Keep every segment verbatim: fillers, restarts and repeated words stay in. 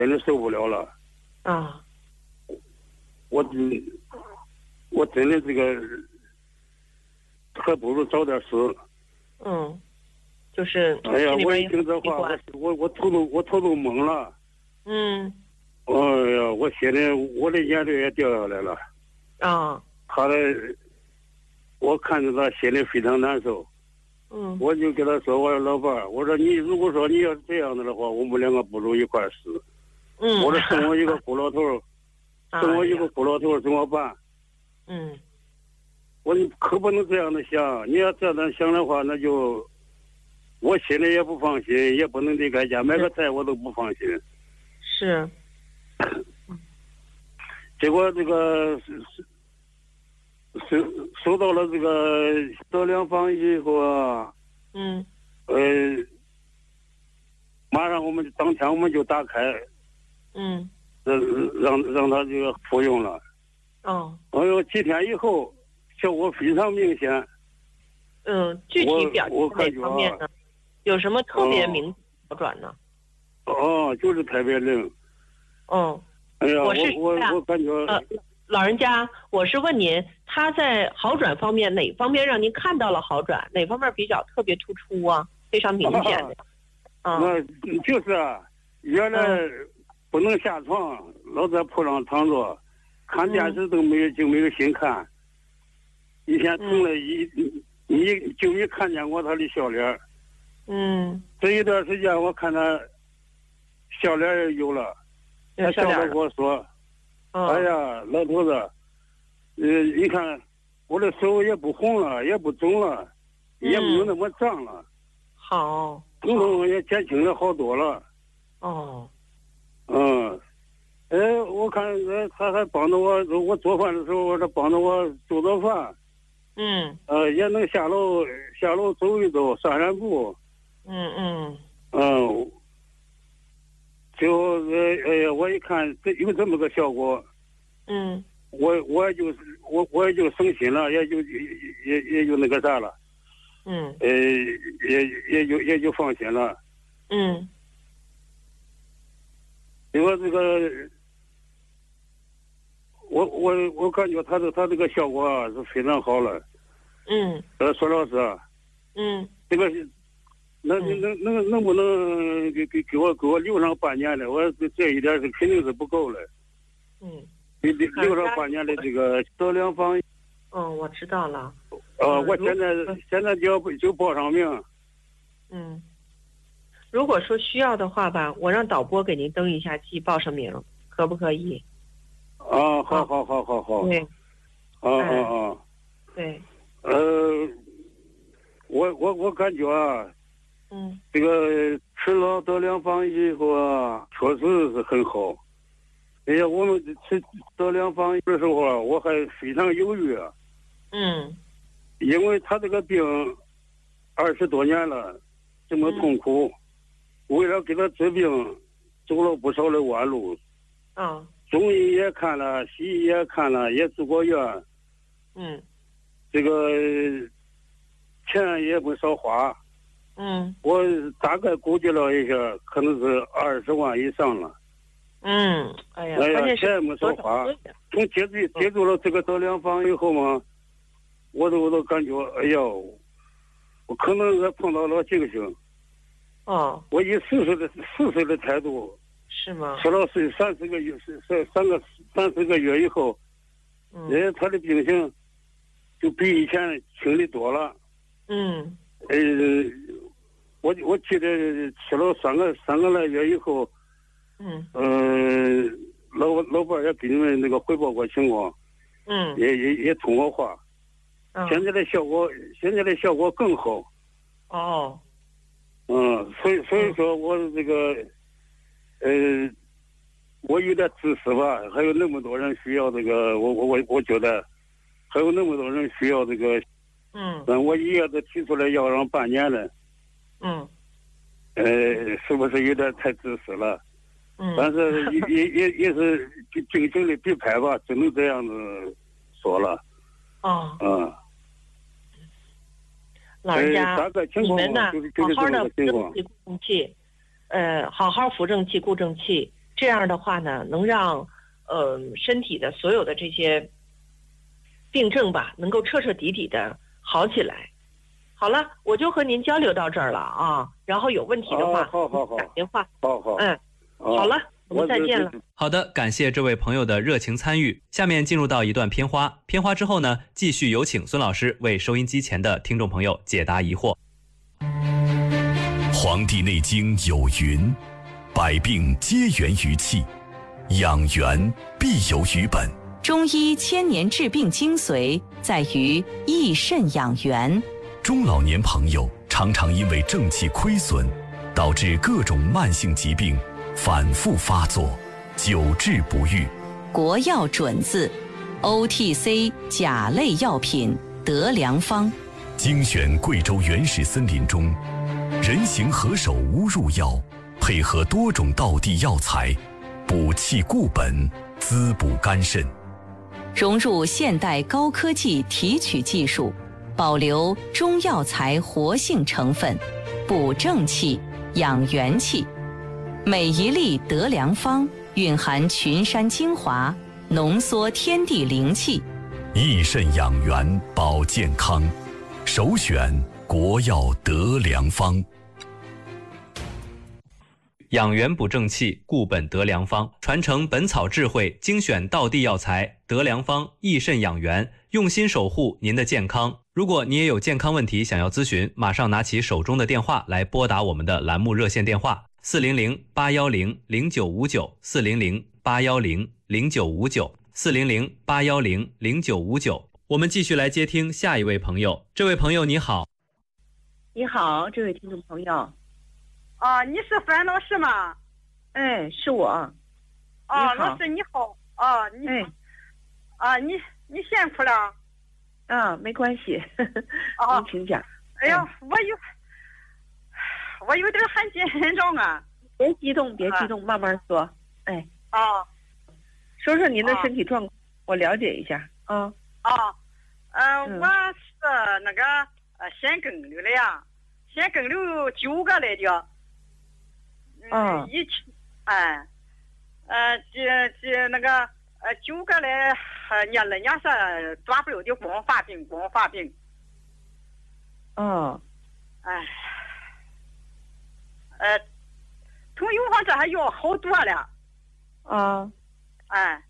真的受不了了。 啊， 我真我真的这个还不如找点事。 嗯，就是哎呀，我一心里边也听这话，我我我头都我头都懵了。 嗯， 哎呀，我现在我的眼泪也掉下来了。 啊， 他的，我看着他心里非常难受。 嗯， 我就跟他说：“我说老伴儿，我说你如果说你要是这样子的话，我们两个不如一块儿死。 嗯， 我说生我一个孤老头儿，生我一个孤老头儿怎么办？ 嗯， 我说你可不能这样的想，你要这样想的话，那就我心里也不放心，也不能离开家，买个菜我都不放心。 是， 结果这个是是收收到了这个得两房以后啊， 嗯， 呃，马上我们当天我们就打开， 嗯， 让让让他这个服用了。 哦， 哎呦，几天以后效果非常明显。 嗯，具体表现哪方面呢？有什么特别明显好转呢？ 哦，就是特别灵。 哦， 哎呀， 我是我我我感觉呃，老人家，我是问您，他在好转方面哪方面让您看到了好转？哪方面比较特别突出啊？非常明显的。 啊，那就是啊，原来不能下床，老在铺上躺着，看电视都没有就没有心看。一天从来一你就没看见过他的笑脸。 嗯， 这一段时间我看他笑脸也有了，他笑着跟我说：“哎呀，老头子，呃，你看我的手也不红了，也不肿了，也没有那么胀了。 好， 疼痛也减轻了好多了。” 哦， 嗯，哎，我看呃他还帮着我，我做饭的时候，他帮着我做做饭。 嗯， 呃，也能下楼下楼走一走，散散步。 嗯嗯嗯，最后呃哎呀，我一看这有这么个效果， 嗯， 我我也就我我也就省心了，也就也也就那个啥了。 嗯， 呃，也也就也就放心了。 嗯， 因为这个，我我我感觉他的他这个效果啊是非常好了。 嗯， 呃，索老师啊， 嗯， 这个是。能能能能不能给给给我给我留上半年的？我这这一点是肯定是不够的。 嗯， 给留上半年的这个得两房。 嗯，我知道了。 呃，我现在现在就要就报上名。 嗯，如果说需要的话吧，我让导播给您登一下记，报上名，可不可以？ 啊，好好好好好。 对。 啊啊啊。 对。 呃，我我我感觉啊。 嗯， 这个吃了得两房以后啊，确实是很好。哎呀，我们吃得两房的时候啊，我还非常犹豫啊。 嗯， 因为他这个病二十多年了，这么痛苦，嗯、为了给他治病，走了不少的弯路。 啊， 中医也看了，西医也看了，也住过院。 嗯， 这个钱也不少花。 嗯， 我大概估计了一下，可能是二十万以上了。 嗯，哎呀， 哎呀，钱也没少花。从接触接触了这个得两房以后嘛，我都我都感觉，哎呀，我可能是碰到了警醒。 哦。 我以四岁的四岁的态度。 是吗？ 吃了睡三四个月，三三个三四个月以后， 嗯， 哎，他的病情就比以前轻的多了。 嗯。 呃，我我记得吃了三个三个来月以后， 嗯， 呃，老老伴也给你们那个汇报过情况， 嗯， 也也也通过话， 嗯， 现在的效果现在的效果更好。 哦， 嗯，所以所以说我这个，呃，我有点自私吧，还有那么多人需要这个，我我我我觉得，还有那么多人需要这个。 嗯， 我一下子提出来要让半年了。 嗯， 呃，是不是有点太自私了？ 嗯， 但是也也也也是经经的必拍吧，只能这样子说了。 哦， 嗯， 老人家， 大概情况你们呢， 就是就是好好的这个情况。 扶正气、固正气，呃，好好扶正气、固正气。 这样的话呢，能让呃身体的所有的这些病症吧，能够彻彻底底的好起来。好了，我就和您交流到这儿了啊。然后有问题的话， 好好好， 打电话。 好好， 嗯，好了，我们再见了。 好的，感谢这位朋友的热情参与。下面进入到一段片花，片花之后呢，继续有请孙老师为收音机前的听众朋友解答疑惑。 《黄帝内经》有云：百病皆源于气，养元必有于本。 中医千年治病精髓在于益肾养元。 中老年朋友常常因为正气亏损，导致各种慢性疾病反复发作，久治不愈。 国药准字 O T C 甲类药品得良方， 精选贵州原始森林中人形何首乌入药，配合多种道地药材，补气固本，滋补肝肾， 融入现代高科技提取技术，保留中药材活性成分，补正气，养元气。每一粒得良方蕴含群山精华，浓缩天地灵气， 益肾养元保健康，首选国药得良方。 养元补正气，固本得良方，传承本草智慧，精选道地药材，得良方益肾养元，用心守护您的健康。如果你也有健康问题想要咨询，马上拿起手中的电话来拨打我们的栏目热线电话四零零八一零零九五九 四零零八一零零九五九 四零零八一零零九五九。我们继续来接听下一位朋友。这位朋友你好。 你好，这位听众朋友。 啊，你是樊老师吗？ 哎，是我。 啊，老师你好。啊，你。 哎。 啊，你你辛苦了。 啊，没关系。 啊， 您请讲。 哎呀，我有，我有点很紧张啊。 别激动，别激动，慢慢说。哎。 啊。 说说您的身体状况，我了解一下。啊。 啊。呃，我是那个呃腺梗瘤的呀，腺梗瘤九个来的。 嗯。 一起，哎，呃，这这那个呃九个来，呃，伢人家是抓不了的光发病，光发病。 嗯。 哎。呃，从有方这还要好多了。 啊。 哎。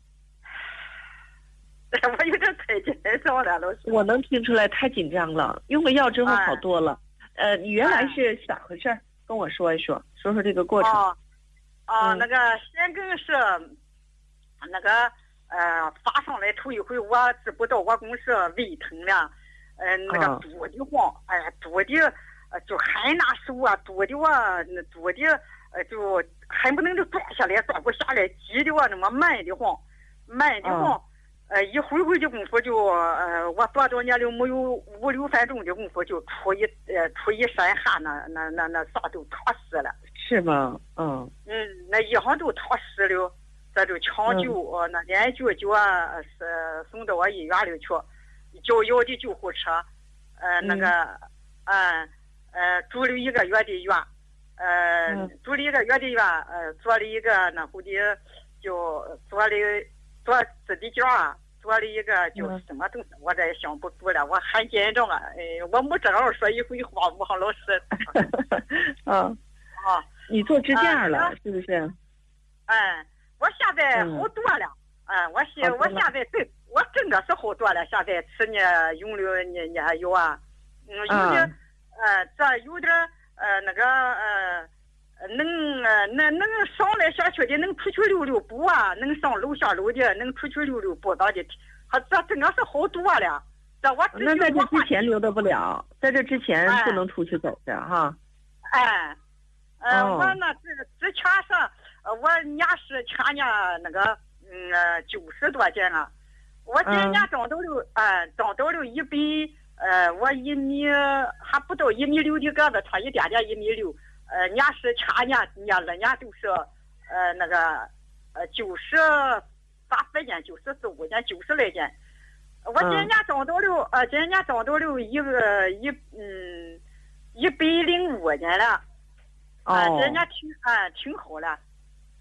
我有点太紧张了，老师。 我能听出来太紧张了，用了药之后好多了。哎、呃，你原来是咋回事？哎、跟我说一说，说说这个过程。 哦，哦，嗯、那个腺梗是那个呃发上来头一回，我知不到我公是胃疼了，呃那个肚的慌，哎呀肚的呃就很难受啊，肚的我那肚的呃就恨不能就抓下来，抓不下来，急的我那么慢的慌，慢的慌。嗯呃，一会会的功夫就，呃，我多少年了没有五六分钟的功夫就出一呃出一身汗，那那那那啥都烫湿了。 是吗？嗯。 嗯，那衣裳都烫湿了，这就抢救，呃、嗯，那连救就啊是送到我医院里去，叫要的救护车，呃，那个，嗯，呃，住了一个月的院，呃，嗯、住了一个月的院，呃，做了一个那后的就做了做自己家啊。做了一个就什么东西，我这也想不出了，我很紧张啊！哎，我没正好说一回话，我和老师。 啊啊！ 你做支架了、啊、是不是？ 哎，我现在好多了。嗯，嗯我现我现在对我真的是好多了。现在吃呢用了你你还有啊，嗯，有的、啊、呃这有点呃那个呃。能呃能能上来下去的，能出去溜溜步啊，能上楼下楼的，能出去溜溜步的，他这真的是好多了。这我那在这之前溜达不了，在这之前不能出去走的、哎、哈。 哎，呃，哦、我那之之前是，我年是前年那个嗯九十多斤啊，我今年长到了哎、嗯、长到了一百呃我一米还不到一米六的个子，差一点点一米六。呃，年是前年年二年都是，呃，那个，呃，九十八百斤，九十四五斤，九十来斤。我今年长到了，呃，今年长到了一个一嗯一百零五斤了。啊、呃，今年挺啊、呃、挺好了，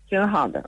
挺好的。